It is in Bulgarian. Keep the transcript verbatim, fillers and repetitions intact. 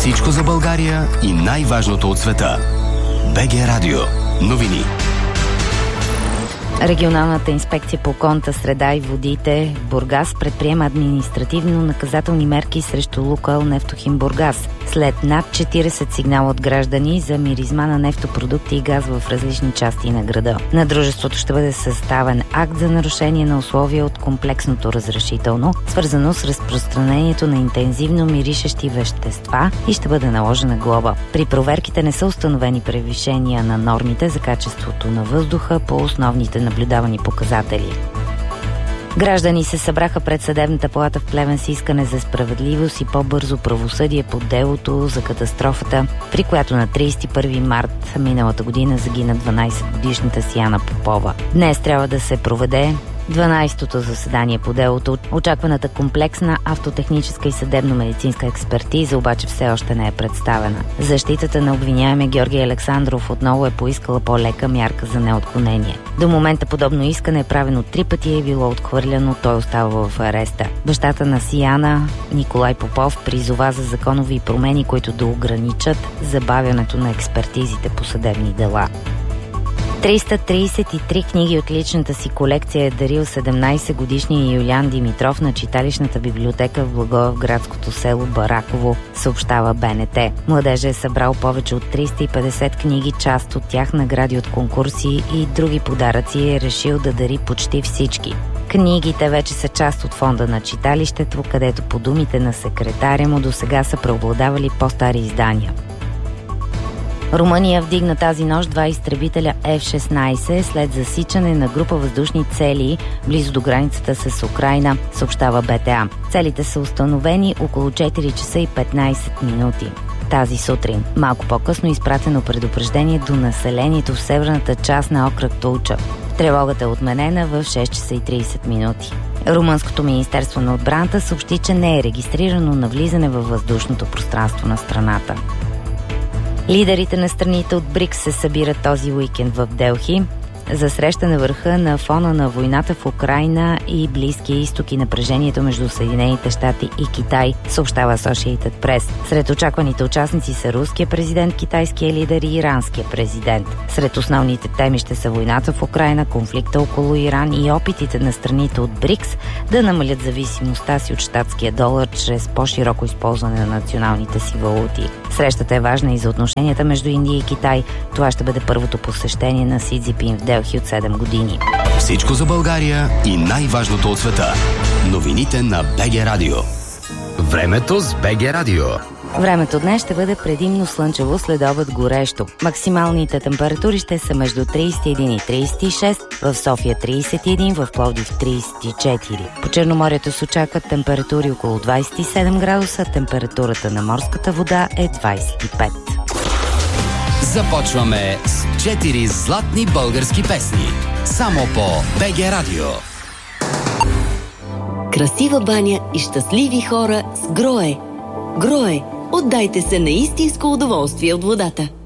Всичко за България и най-важното от света. БГ Радио. Новини. Регионалната инспекция по околната среда и водите в Бургас предприема административно-наказателни мерки срещу Лукойл Нефтохим Бургас след над четирийсет сигнала от граждани за миризма на нефтопродукти и газ в различни части на града. На дружеството ще бъде съставен акт за нарушение на условия от комплексното разрешително, свързано с разпространението на интензивно миришещи вещества, и ще бъде наложена глоба. При проверките не са установени превишения на нормите за качеството на въздуха по основните наблюдавани показатели. Граждани се събраха пред съдебната палата в Плевен с искане за справедливост и по-бързо правосъдие по делото за катастрофата, при която на трийсет и първи март миналата година загина дванайсетгодишната Сияна Попова. Днес трябва да се проведе дванайсетото заседание по делото. Очакваната комплексна автотехническа и съдебно-медицинска експертиза обаче все още не е представена. Защитата на обвиняемия Георги Александров отново е поискала по-лека мярка за неотклонение. До момента подобно искане е правено три пъти и е било отхвърляно, той остава в ареста. Бащата на Сияна, Николай Попов, призова за законови промени, които да ограничат забавянето на експертизите по съдебни дела. триста трийсет и три книги от личната си колекция е дарил седемнайсетгодишният Юлиан Димитров на читалищната библиотека в благоевградското село Бараково, съобщава БНТ. Младежът е събрал повече от триста и петдесет книги, част от тях награди от конкурси и други подаръци, и е решил да дари почти всички. Книгите вече са част от фонда на читалището, където по думите на секретаря му досега са преобладавали по-стари издания. Румъния вдигна тази нощ два изтребителя Еф шестнайсет след засичане на група въздушни цели близо до границата с Украйна, съобщава БТА. Целите са установени около четири часа и петнайсет минути. Тази сутрин, малко по-късно, изпратено предупреждение до населението в северната част на окръг Тулча. Тревогата е отменена в шест часа и трийсет минути. Румънското министерство на отбраната съобщи, че не е регистрирано навлизане във въздушното пространство на страната. Лидерите на страните от БРИКС се събират този уикенд в Делхи за среща на върха на фона на войната в Украйна и Близкия изток и напрежението между Съединените щати и Китай, съобщава Associated Press. Сред очакваните участници са руския президент, китайския лидер и иранския президент. Сред основните теми ще са войната в Украйна, конфликта около Иран и опитите на страните от БРИКС да намалят зависимостта си от щатския долар чрез по-широко използване на националните си валути. Срещата е важна и за отношенията между Индия и Китай. Това ще бъде първото посещение на Си Цзинпин в Делхи от седем години. Всичко за България и най-важното от света. Новините на БГ Радио. Времето с БГ Радио. Времето днес ще бъде предимно слънчево, следобед горещо. Максималните температури ще са между трийсет и един и трийсет и шест, в София трийсет и един, в Пловдив трийсет и четири. По Черноморието се очакват температури около двайсет и седем градуса, температурата на морската вода е двайсет и пет. Започваме с четири златни български песни. Само по БГ Радио. Красива баня и щастливи хора с Грое. Грое, отдайте се на истинско удоволствие от водата.